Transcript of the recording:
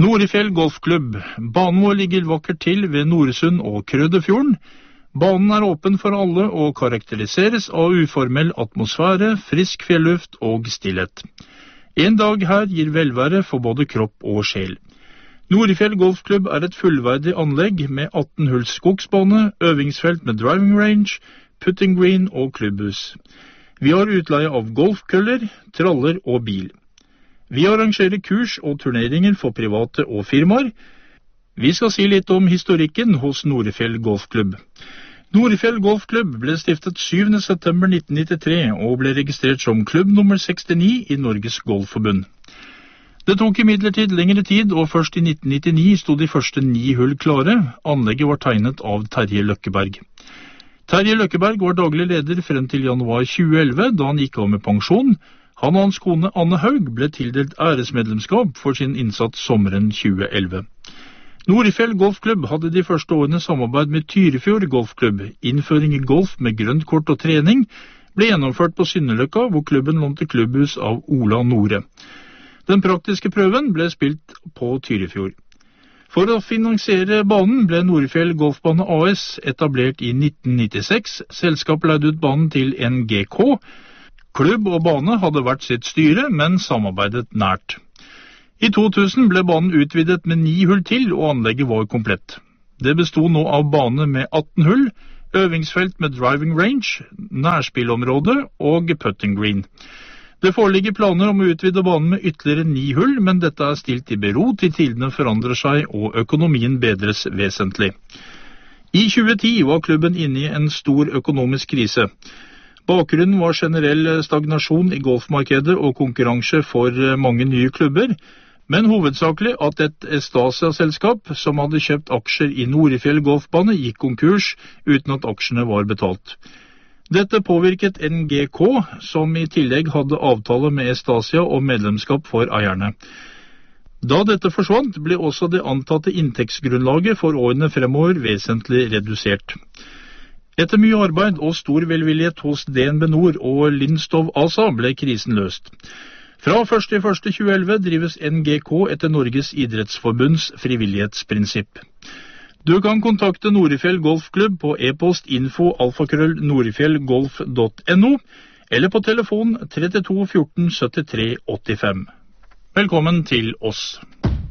Norefjell Golfklubb. Banen vår ligger vakkert til ved Noresund og Krødefjorden. Banen er åpen for alle og karakteriseres av uformell atmosfære, frisk fjelluft og stillhet. En dag her gir velvære for både kropp og sjel. Norefjell Golfklubb er et fullverdig anlegg med 18 hulls skogsbane, øvingsfelt med driving range, putting green og klubbhus. Vi har utleie av golfkøller, traller og bil. Vi arrangerer kurs og turneringer for private og firmaer. Vi skal si litt om historikken hos Norefjell Golfklubb. Norefjell Golfklubb ble stiftet 7. september 1993 og ble registrert som klubb nummer 69 i Norges Golfforbund. Det tok imidlertid lengre tid, og først i 1999 sto de første 9 hull klare. Anlegget var tegnet av Terje Løkkeberg. Terje Løkkeberg var daglig leder frem til januar 2011, da han gikk av med pensjon. Han og hans kone Anne Haug ble tildelt æresmedlemskap for sin innsats sommeren 2011. Norefjell Golfklubb hadde de første årene samarbeid med Tyrifjord Golfklubb. Innføring i golf med grønt kort og trening ble gjennomført på Synneløkka, hvor klubben lånte klubbhus av Ola Nore. Den praktiske prøven ble spilt på Tyrifjord. For å finansiere banen ble Norefjell Golfbane AS etablert i 1996. Selskapet leide ut banen til NGK. Klubb og bane hadde hvert sitt styre, men samarbeidet nært. I 2000 ble banen utvidet med 9 hull til, og anlegget var komplett. Det bestod nå av bane med 18 hull, øvingsfelt med driving range, nærspillområde og putting green. Det foreligger planer om å utvide banen med ytterligere 9 hull, men dette er stilt i bero til tidene forandrer seg og økonomien bedres vesentlig. I 2010 var klubben inne i en stor økonomisk krise. Bakgrunnen var generell stagnasjon i golfmarkedet og konkurranse for mange nye klubber, men hovedsakelig at et Estasia-selskap som hadde kjøpt aksjer i Norefjell Golfbane gikk konkurs uten at aksjene var betalt. Dette påvirket NGK, som i tillegg hadde avtale med Estasia om medlemskap for eierne. Da dette forsvant, ble også det antatte inntektsgrunnlaget for årene fremover vesentlig redusert. Etter mye arbeid og stor velvillighet hos DNB Nord og Lindstov ASA ble krisen løst. Fra 1.1.2011 drives NGK etter Norges idrettsforbunds frivillighetsprinsipp. Du kan kontakte Norefjell Golfklubb på e-post info@norefjellgolf.no eller på telefon 32 14 73 85. Velkommen til oss.